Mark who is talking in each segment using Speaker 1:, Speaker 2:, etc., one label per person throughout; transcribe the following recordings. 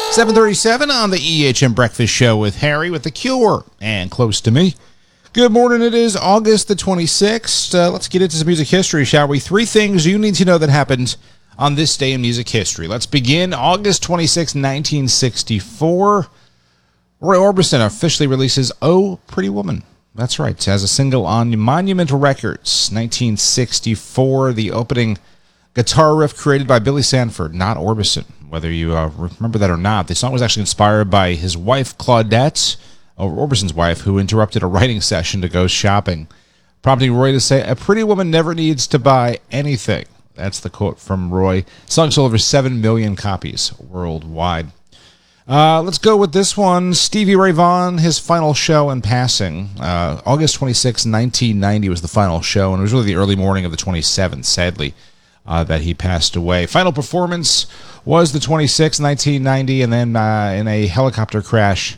Speaker 1: 7:37 on the EHM Breakfast Show with Harry with The Cure and Close to Me. Good morning. It is August the 26th. Let's get into some music history, shall we? 3 things you need to know that happened on this day in music history. Let's begin. August 26, 1964. Roy Orbison officially releases Oh, Pretty Woman. That's right. As a single on Monumental Records. 1964, the opening guitar riff created by Billy Sanford, not Orbison. Whether you remember that or not, the song was actually inspired by his wife, Claudette, Orbison's wife, who interrupted a writing session to go shopping, prompting Roy to say, "A pretty woman never needs to buy anything." That's the quote from Roy. The song sold over 7 million copies worldwide. Let's go with this one. Stevie Ray Vaughan, his final show in passing. August 26, 1990 was the final show, and it was really the early morning of the 27th, sadly, that he passed away. Final performance was the 26th, 1990, and then in a helicopter crash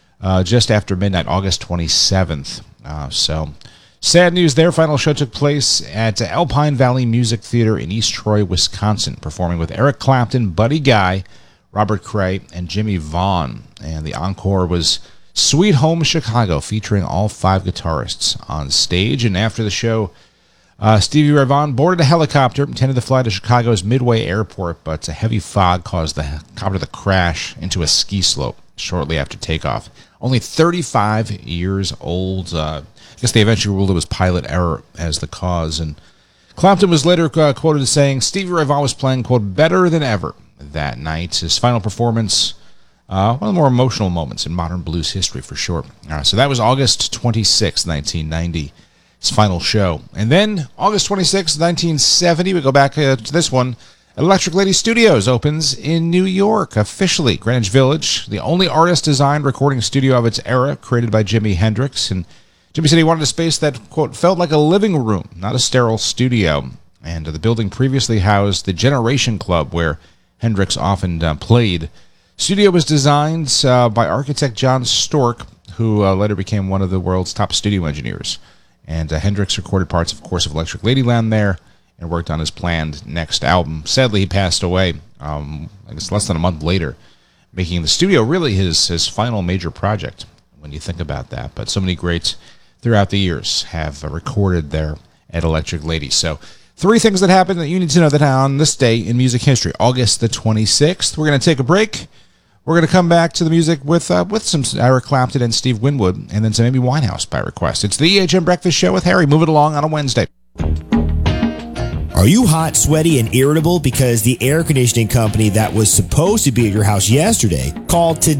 Speaker 1: just after midnight, August 27th. So sad news there. Final show took place at Alpine Valley Music Theater in East Troy, Wisconsin, performing with Eric Clapton, Buddy Guy, Robert Cray, and Jimmy Vaughn. And the encore was Sweet Home Chicago, featuring all 5 guitarists on stage. And after the show, Stevie Ray Vaughan boarded a helicopter, intended to fly to Chicago's Midway Airport, but a heavy fog caused the helicopter to crash into a ski slope shortly after takeoff. Only 35 years old. I guess they eventually ruled it was pilot error as the cause. And Clapton was later quoted as saying, Stevie Ray Vaughan was playing, quote, better than ever that night. His final performance, one of the more emotional moments in modern blues history for sure. So that was August 26, 1990. His final show. And then August 26, 1970, we go back to this one. Electric Lady Studios opens in New York, officially. Greenwich Village, the only artist-designed recording studio of its era, created by Jimi Hendrix. And Jimmy said he wanted a space that, quote, felt like a living room, not a sterile studio. And the building previously housed the Generation Club, where Hendrix often played. Studio was designed by architect John Stork, who later became one of the world's top studio engineers. And Hendrix recorded parts, of course, of Electric Ladyland there and worked on his planned next album. Sadly, he passed away, I guess less than a month later, making the studio really his final major project when you think about that. But so many greats throughout the years have recorded there at Electric Lady. So 3 things that happened that you need to know that on this day in music history, August the 26th. We're going to take a break. We're going to come back to the music with some Eric Clapton and Steve Winwood, and then some Amy Winehouse by request. It's the EHM Breakfast Show with Harry. Move it along on a Wednesday.
Speaker 2: Are you hot, sweaty, and irritable because the air conditioning company that was supposed to be at your house yesterday called today?